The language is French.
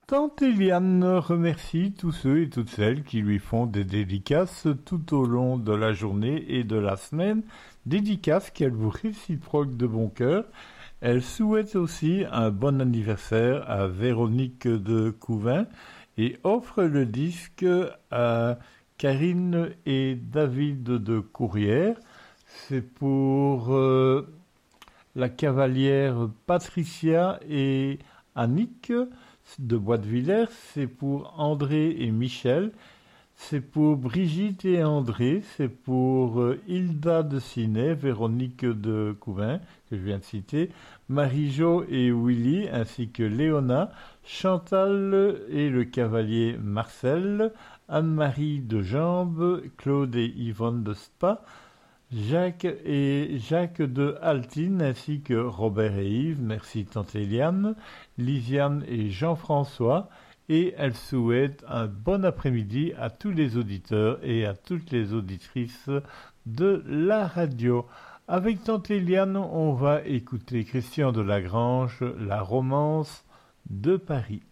Tante Eliane remercie tous ceux et toutes celles qui lui font des dédicaces tout au long de la journée et de la semaine, dédicaces qu'elle vous réciproque de bon cœur. Elle souhaite aussi un bon anniversaire à Véronique de Couvin et offre le disque à Karine et David de Courrières. C'est pour la cavalière Patricia et Annick de Bois de Villers, c'est pour André et Michel, c'est pour Brigitte et André, c'est pour Hilda de Ciney, Véronique de Couvin, que je viens de citer, Marie-Jo et Willy, ainsi que Léona, Chantal et le cavalier Marcel, Anne-Marie de Jambes, Claude et Yvonne de Spa, Jacques et Jacques de Altine, ainsi que Robert et Yves, merci Tante Eliane, Lisiane et Jean-François, et elle souhaite un bon après-midi à tous les auditeurs et à toutes les auditrices de la radio. Avec Tante Eliane, on va écouter Christian de Lagrange, La romance de Paris.